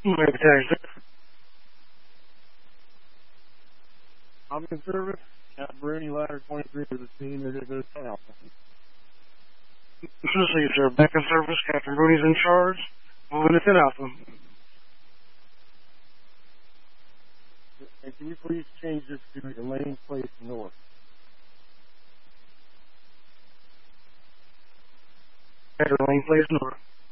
Maybe tag. I'm in service at Bruni Ladder 23 to the team that is at Alpha. Seriously, sir. Back in service. Captain Bruni's in charge. Moving to Alpha. And can you please change this to Elaine Place North? At Elaine Place North.